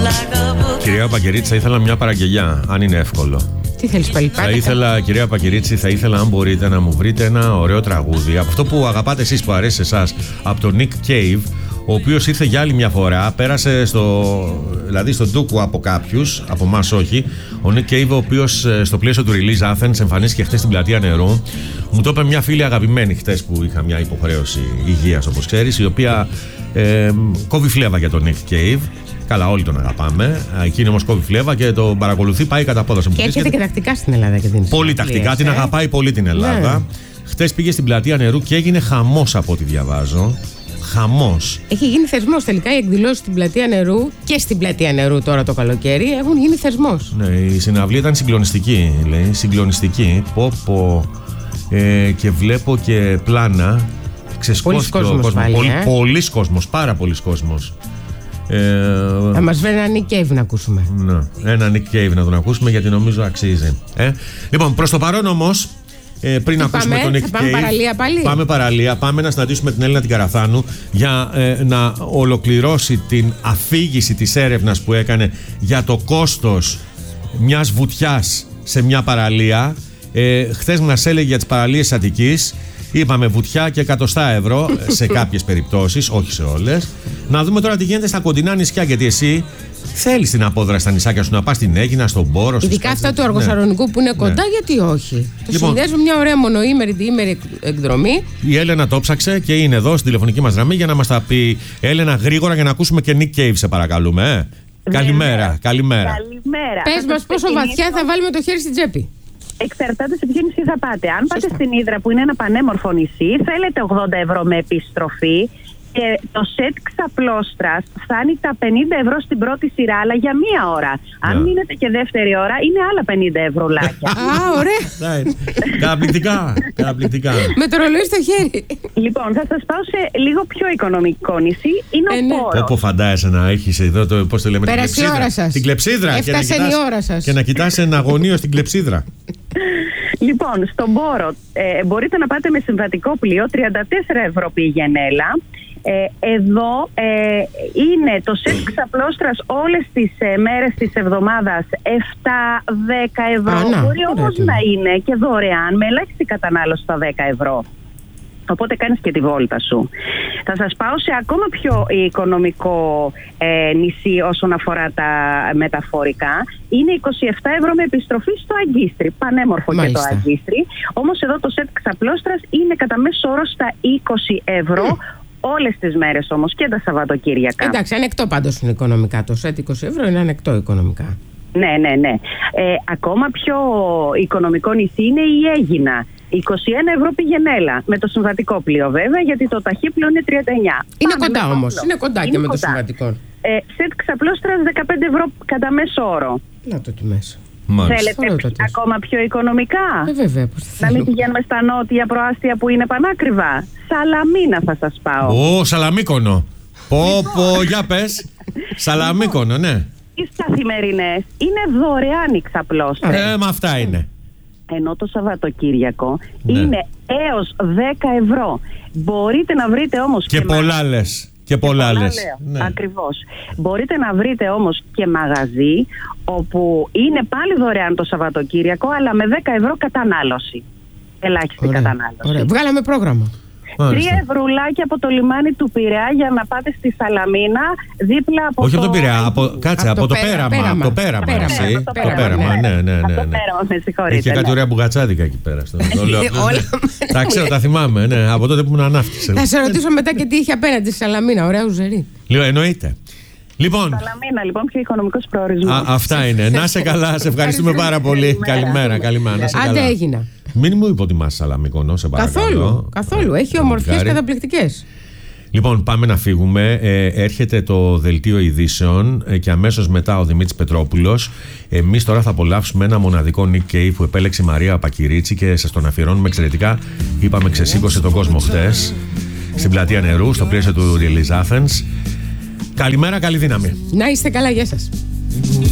Κυρία Πακερίτση, θα ήθελα μια παραγγελιά, αν είναι εύκολο. Τι θέλεις πάλι, Θα ήθελα, κυρία Πακερίτση, αν μπορείτε να μου βρείτε ένα ωραίο τραγούδι από αυτό που αγαπάτε εσείς, που αρέσει σε εσάς, από τον Nick Cave, ο οποίος ήρθε για άλλη μια φορά, πέρασε δηλαδή στον Ντούκου από κάποιους, από εμάς όχι. Ο Nick Cave, ο οποίος στο πλαίσιο του Release Athens εμφανίστηκε χτες στην Πλατεία Νερού. Μου το είπε μια φίλη αγαπημένη χτες που είχα μια υποχρέωση υγείας, όπως ξέρεις, η οποία κόβει φλέβα για τον Nick Cave. Καλά, όλοι τον αγαπάμε. Εκείνη όμως κόβει φλέβα και τον παρακολουθεί, πάει κατά πόδα σε και έρχεται και τακτικά στην Ελλάδα και την πολύ τακτικά, την αγαπάει πολύ την Ελλάδα. Ναι. Χτες πήγε στην Πλατεία Νερού και έγινε χαμός από ό,τι διαβάζω. Χαμός. Έχει γίνει θεσμός τελικά. Οι εκδηλώσεις στην Πλατεία Νερού και στην Πλατεία Νερού τώρα το καλοκαίρι έχουν γίνει θεσμός. Ναι, η συναυλία ήταν συγκλονιστική, λέει. Συγκλονιστική. Και βλέπω και πλάνα. Ξεσκώθηκε ο κόσμος. Πολλής κόσμος, πάρα πολλής κόσμος. Θα μας βρει ένα Nick Cave να ακούσουμε. Ναι, ένα Nick Cave να τον ακούσουμε, γιατί νομίζω αξίζει. Λοιπόν, προς το παρόν όμως, πριν ακούσουμε τον Nick Cave, πάμε παραλία πάλι. Πάμε παραλία, πάμε να συναντήσουμε την Έλληνα την Καραθάνου για να ολοκληρώσει την αφήγηση της έρευνας που έκανε για το κόστος μιας βουτιάς σε μια παραλία. Χθες μας έλεγε για τις παραλίες της Αττικής. Είπαμε βουτιά και 100 ευρώ σε κάποιες περιπτώσεις, όχι σε όλες. Να δούμε τώρα τι γίνεται στα κοντινά νησιά, γιατί εσύ θέλεις την απόδραση στα νησάκια σου, να πας στην Αίγινα, στον Πόρο. Ειδικά αυτά του Αργοσαρονικού που είναι κοντά, γιατί όχι. Το συνδυάζουμε μια ωραία μονοήμερη, διήμερη εκδρομή. Η Έλενα το ψάξε και είναι εδώ στην τηλεφωνική μας γραμμή για να μας τα πει. Έλενα, γρήγορα, για να ακούσουμε και Nick Cave, σε παρακαλούμε. Καλημέρα. Πες μας πόσο βαθιά θα βάλουμε το χέρι στην τσέπη. Εξαρτάται σε ποιο νησί θα πάτε. Αν πάτε στην Ύδρα, που είναι ένα πανέμορφο νησί, θέλετε 80 ευρώ με επιστροφή. Και το σετ ξαπλώστρας φτάνει τα 50 ευρώ στην πρώτη σειρά, αλλά για μία ώρα. Αν μείνετε και δεύτερη ώρα, είναι άλλα 50 ευρώ-λάκια. Α, ωραία. Καταπληκτικά. Με το ρολόι στο χέρι. Λοιπόν, θα σας πάω σε λίγο πιο οικονομικό νησί. Είναι ο Πόρος. Όπου φαντάζεσαι να έχεις εδώ πώς το λέμε, πέρασε η ώρα σας. Την κλεψίδρα. Έφτασε η ώρα σας. Και να κοιτάς εναγωνίως την κλεψίδρα. Λοιπόν, στον Πόρο μπορείτε να πάτε με συμβατικό πλοίο, 34 ευρώ πήγαινε-έλα. Εδώ είναι το σετ ξαπλώστρας όλες τις μέρες της εβδομάδας 7-10 ευρώ. Μπορεί όμως να είναι και δωρεάν με ελάχιστη κατανάλωση στα 10 ευρώ. Οπότε κάνεις και τη βόλτα σου. Θα σας πάω σε ακόμα πιο οικονομικό νησί όσον αφορά τα μεταφορικά. Είναι 27 ευρώ με επιστροφή στο Αγκίστρι. Πανέμορφο. Μάλιστα. Και το Αγκίστρι. Όμως εδώ το σετ ξαπλώστρας είναι κατά μέσο όρο στα 20 ευρώ. Όλες τις μέρες όμως και τα Σαββατοκύριακα. Εντάξει, ανεκτό πάντως είναι οικονομικά. Το σετ 20 ευρώ είναι ανεκτό οικονομικά. Ναι. Ακόμα πιο οικονομικό νησί είναι η Αίγινα. 21 ευρώ πηγενέλα. Με το συμβατικό πλοίο βέβαια, γιατί το ταχύπλοιο είναι 39. Είναι κοντά όμως. Είναι κοντά και με το συμβατικό. Σετ ξαπλώστρας 15 ευρώ κατά μέσο όρο. Να το τι μέσα. Θέλετε ακόμα πιο οικονομικά? Βέβαια. Να μην πηγαίνουμε στα νότια προάστια που είναι πανάκριβα. Σαλαμίνα θα σας πάω. Σαλαμίκονο. Για πες. Σαλαμίκονο, ναι. Τις καθημερινές είναι δωρεάν η ξαπλώστρα. Μα αυτά είναι. Ενώ το Σαββατοκύριακο είναι έως 10 ευρώ. Μπορείτε να βρείτε όμως και πολλά λες. Και πολλά λες. Ναι. Ακριβώς. Μπορείτε να βρείτε όμως και μαγαζί όπου είναι πάλι δωρεάν το Σαββατοκύριακο, αλλά με 10 ευρώ κατανάλωση. Ελάχιστη κατανάλωση. Ωραία. Βγάλαμε πρόγραμμα. 3 ευρουλάκια από το λιμάνι του Πειραιά για να πάτε στη Σαλαμίνα, δίπλα από. Όχι από το Πειραιά, από το πέραμα. Το πέραμα, ναι. Με συγχωρείτε. Είχε κάτι ωραία μπουγατσάδικα εκεί πέρα. Τα ξέρω, τα θυμάμαι. Από τότε που ήμουν ανάφτης. Θα σε ρωτήσω μετά και τι είχε απέναντι στη Σαλαμίνα. Ωραία ουζερή. Εννοείται. Λοιπόν, Σαλαμίνα, λοιπόν, πιο οικονομικός προορισμός. Αυτά είναι. Να σε καλά, σε ευχαριστούμε πάρα πολύ. Καλημέρα. Άντε Έγινα. Μην μου υποτιμάς Σαλαμίκονο, σε παρακαλώ. Καθόλου. Έχει ομορφιές καταπληκτικές. Λοιπόν, πάμε να φύγουμε. Έρχεται το δελτίο ειδήσεων και αμέσως μετά ο Δημήτρης Πετρόπουλος. Εμείς τώρα θα απολαύσουμε ένα μοναδικό Nick Cave που επέλεξε η Μαρία Πακυρίτση και σας τον αφιερώνουμε εξαιρετικά. Είπαμε, ξεσήκωσε τον κόσμο χτες στην Πλατεία Νερού, στο πλαίσιο του Release Athens. Καλημέρα, καλή δύναμη. Να είστε καλά, γεια σας.